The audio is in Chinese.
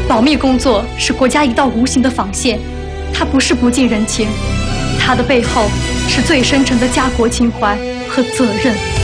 保密工作是国家一道无形的防线，它不是不近人情，它的背后是最深沉的家国情怀和责任。